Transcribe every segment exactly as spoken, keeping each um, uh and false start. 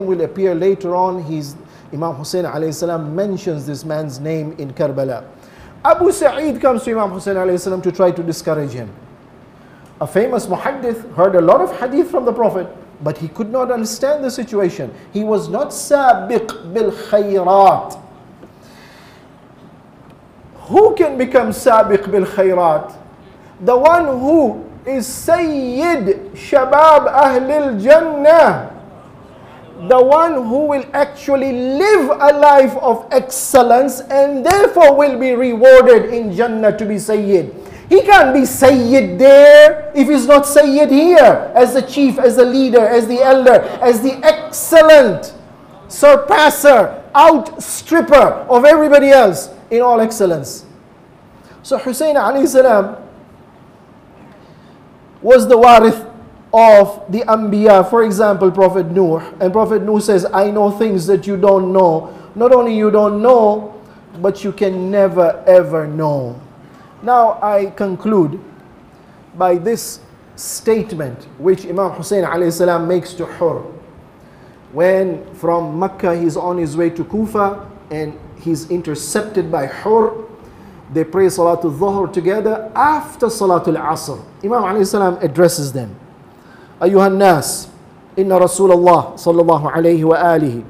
will appear later on. He's Imam Hussein alayhi salam mentions this man's name in Karbala. Abu Sa'id comes to Imam Hussein alayhi salam to try to discourage him. A famous muhaddith, heard a lot of hadith from the Prophet, but he could not understand the situation. He was not sabiq bil khayrat. Who can become sabiq bil khayrat? The one who is Sayyid Shabab Ahlil Jannah. The one who will actually live a life of excellence and therefore will be rewarded in Jannah to be Sayyid. He can't be Sayyid there if he's not Sayyid here, as the chief, as the leader, as the elder, as the excellent surpasser, outstripper of everybody else in all excellence. So Hussein alayhi salam was the warith of the Anbiya. For example, Prophet Nuh. And Prophet Nuh says, I know things that you don't know. Not only you don't know, but you can never ever know. Now I conclude by this statement which Imam Hussein alayhi salam makes to Hur. When from Mecca he's on his way to Kufa and he's intercepted by Hur. They pray Salatul Dhuhr together. After Salatul Asr, Imam alayhi salam addresses them. أيها الناس إن رسول الله صلى الله عليه وآله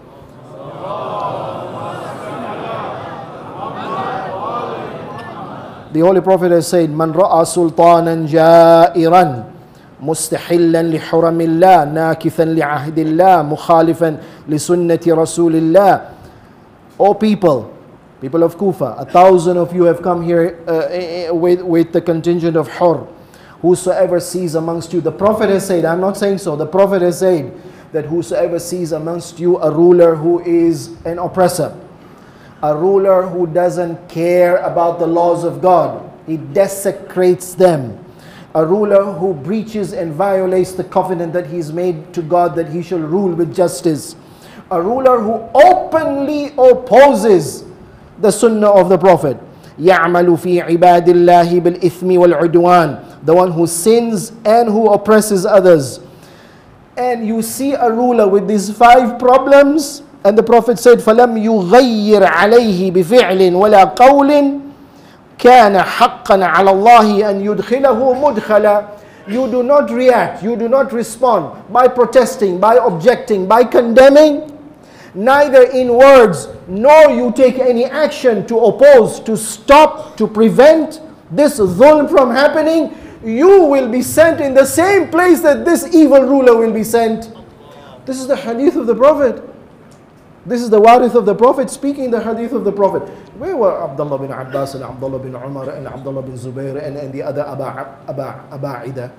The Holy Prophet has said, من رأى سلطانا جائرا مستحلا لحرم الله ناكثا لعهد الله مخالفا لسنة رسول الله. O people, people of Kufa, a thousand of you have come here uh, with, with the contingent of Hur. Whosoever sees amongst you, the Prophet has said, I'm not saying so, the Prophet has said that whosoever sees amongst you a ruler who is an oppressor, a ruler who doesn't care about the laws of God, he desecrates them, a ruler who breaches and violates the covenant that he's made to God that he shall rule with justice, a ruler who openly opposes the sunnah of the Prophet, يَعْمَلُ فِي عِبَادِ اللَّهِ بِالْإِثْمِ وَالْعُدْوَانِ, the one who sins and who oppresses others. And you see a ruler with these five problems, and the Prophet said, فَلَمْ يُغَيِّرْ عَلَيْهِ بِفِعْلٍ وَلَا قَوْلٍ كَانَ حَقًّا عَلَى اللَّهِ أَنْ يُدْخِلَهُ مُدْخَلًا. You do not react, you do not respond by protesting, by objecting, by condemning, neither in words, nor you take any action to oppose, to stop, to prevent this dhulm from happening. You will be sent in the same place that this evil ruler will be sent. This is the hadith of the Prophet. This is the warith of the Prophet speaking the hadith of the Prophet. Where were Abdullah bin Abbas and Abdullah bin Umar and Abdullah bin Zubair and, and the other Aba, Aba, Aba'ida?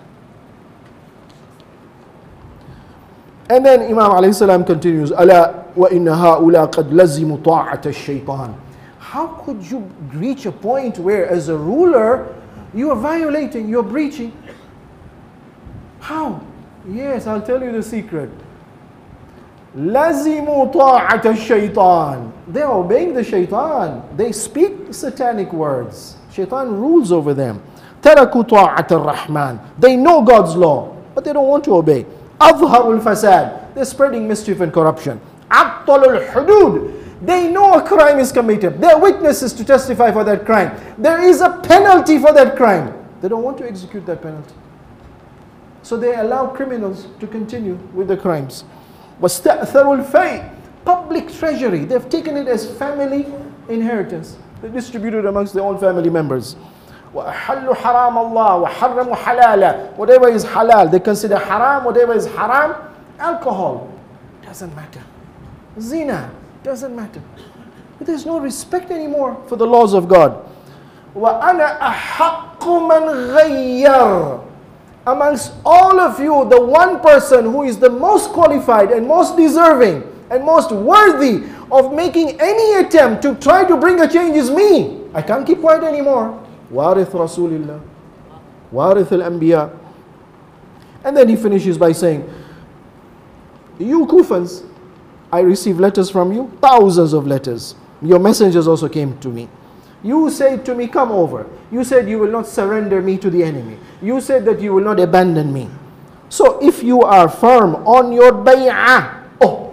And then Imam alayhi salam continues, أَلَا وَإِنَّ هَؤُلَا قَدْ لَزِمُوا طَاعَةَ الشَّيْطَانِ. How could you reach a point where as a ruler you are violating, you are breaching? How? Yes, I'll tell you the secret. لَزِمُوا طَاعَةَ الشَّيْطَانِ. They are obeying the shaitan. They speak satanic words. Shaitan rules over them. تَرَكُوا طَاعَةَ الرَّحْمَنِ. They know God's law, but they don't want to obey. أَظْهَرُوا الْفَسَادِ. They're spreading mischief and corruption. عَطَّلُوا الْحُدُودِ. They know a crime is committed. They are witnesses to testify for that crime. There is a penalty for that crime. They don't want to execute that penalty. So they allow criminals to continue with the crimes. وَاسْتَأْثَرُوا الْفَيْءِ. Public treasury. They've taken it as family inheritance. They distribute it amongst their own family members. وَأَحَلُّ حَرَامَ اللَّهِ وَحَرَّمُ حَلَالًا. Whatever is halal, they consider haram. Whatever is haram, alcohol, doesn't matter. Zina, doesn't matter. But there's no respect anymore for the laws of God. وَأَنَا أَحَقُّ مَنْ غَيَّرْ. Amongst all of you, the one person who is the most qualified and most deserving and most worthy of making any attempt to try to bring a change is me. I can't keep quiet anymore. Warith Rasulillah, Warith al-Anbiya. And then he finishes by saying, you Kufans, I receive letters from you, thousands of letters. Your messengers also came to me. You said to me, come over. You said you will not surrender me to the enemy. You said that you will not abandon me. So if you are firm on your bay'ah, oh,